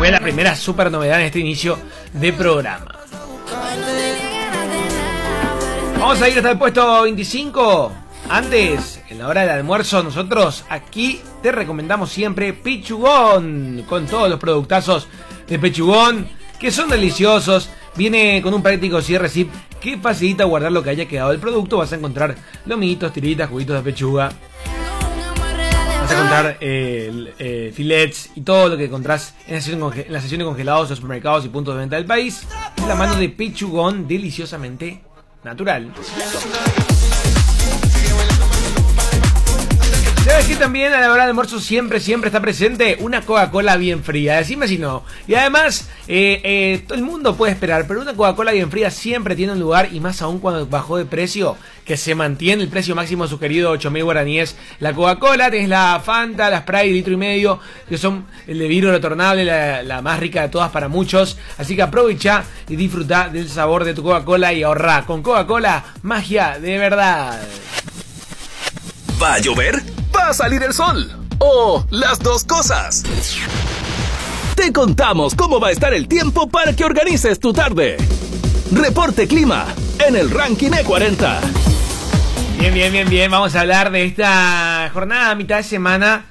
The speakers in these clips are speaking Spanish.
fue la primera super novedad en este inicio de programa. Vamos a ir hasta el puesto 25. Antes, en la hora del almuerzo, nosotros aquí te recomendamos siempre Pechugón, con todos los productazos de Pechugón, que son deliciosos. Viene con un práctico cierre zip que facilita guardar lo que haya quedado del producto. Vas a encontrar lomitos, tiritas, juguitos de pechuga. Vas a encontrar filets y todo lo que encontrás en la sección de congelados de supermercados y puntos de venta del país. De la mano de Pechugón, deliciosamente natural. ¿Sabes que también a la hora del almuerzo siempre está presente una Coca-Cola bien fría? Decime si no. Y además, todo el mundo puede esperar, pero una Coca-Cola bien fría siempre tiene un lugar, y más aún cuando bajó de precio, que se mantiene el precio máximo sugerido, 8.000 guaraníes. La Coca-Cola, tenés la Fanta, la Sprite, litro y medio, que son el de vidrio retornable, la más rica de todas para muchos. Así que aprovecha y disfruta del sabor de tu Coca-Cola y ahorrá. Con Coca-Cola, magia de verdad. ¿Va a llover? ¿Va a salir el sol? ¿O las dos cosas? Te contamos cómo va a estar el tiempo para que organices tu tarde. Reporte Clima en el Ranking E40. Bien. Vamos a hablar de esta jornada a mitad de semana.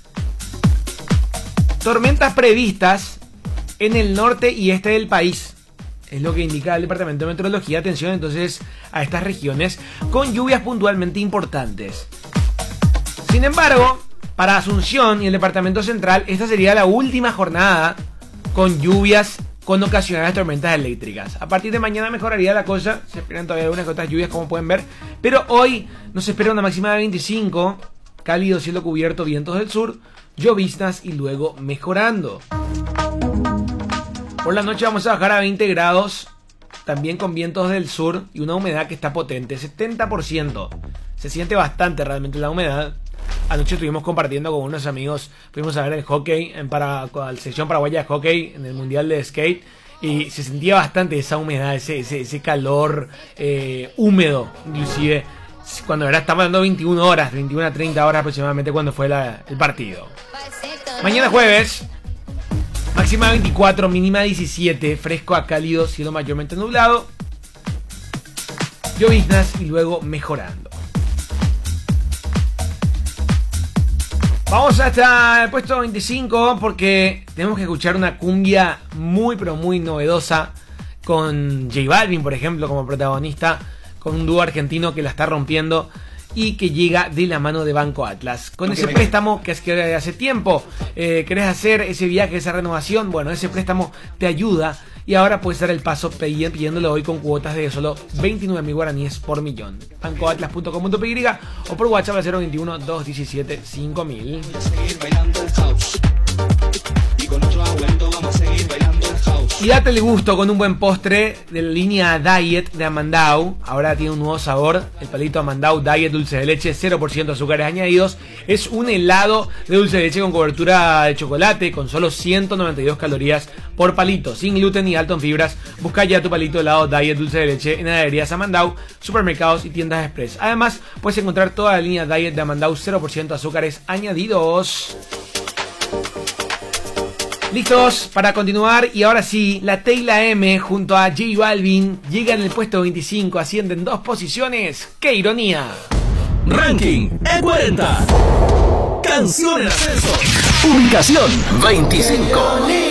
Tormentas previstas en el norte y este del país. Es lo que indica el Departamento de Meteorología. Atención entonces a estas regiones con lluvias puntualmente importantes. Sin embargo, para Asunción y el Departamento Central, esta sería la última jornada con lluvias con ocasionales tormentas eléctricas. A partir de mañana mejoraría la cosa. Se esperan todavía algunas otras lluvias, como pueden ver. Pero hoy nos espera una máxima de 25. Cálido, cielo cubierto, vientos del sur, lloviznas y luego mejorando. Por la noche vamos a bajar a 20 grados. También con vientos del sur y una humedad que está potente, 70%. Se siente bastante realmente la humedad. Anoche estuvimos compartiendo con unos amigos, fuimos a ver el hockey la selección paraguaya de hockey en el mundial de skate, y se sentía bastante esa humedad, ese calor húmedo, inclusive cuando estamos dando 21 a 30 horas aproximadamente cuando fue el partido. Mañana jueves, máxima 24, mínima 17, fresco a cálido, cielo mayormente nublado, lloviznas y luego mejorando. Vamos hasta el puesto 25 porque tenemos que escuchar una cumbia muy pero muy novedosa con J Balvin, por ejemplo, como protagonista, con un dúo argentino que la está rompiendo y que llega de la mano de Banco Atlas. Con ese préstamo que es que hace tiempo querés hacer ese viaje, esa renovación, bueno, ese préstamo te ayuda y ahora puedes dar el paso pidiéndolo hoy con cuotas de solo 29.000 guaraníes por millón. bancoatlas.com.py o por WhatsApp al 021 217 5000. Y date el gusto con un buen postre de la línea Diet de Amandau. Ahora tiene un nuevo sabor, el palito Amandau Diet dulce de leche, 0% azúcares añadidos. Es un helado de dulce de leche con cobertura de chocolate, con solo 192 calorías por palito, sin gluten y alto en fibras. Busca ya tu palito de helado Diet dulce de leche en heladerías Amandau, supermercados y tiendas express. Además, puedes encontrar toda la línea Diet de Amandau, 0% azúcares añadidos. Listos para continuar, y ahora sí, la T y la M junto a J Balvin llegan en el puesto 25, ascienden 2 posiciones. ¡Qué ironía! Ranking E40. Canción en ascenso. Ubicación 25.